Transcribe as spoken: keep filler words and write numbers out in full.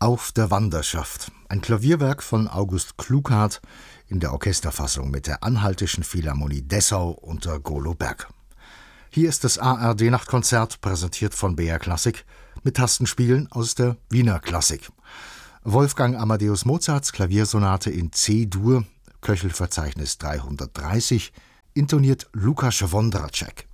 Auf der Wanderschaft, ein Klavierwerk von August Klughardt in der Orchesterfassung mit der Anhaltischen Philharmonie Dessau unter Golo Berg. Hier ist das A R D-Nachtkonzert, präsentiert von B R Klassik, mit Tastenspielen aus der Wiener Klassik. Wolfgang Amadeus Mozarts Klaviersonate in C-Dur, Köchelverzeichnis dreihundertdreißig, intoniert Lukas Wondratschek.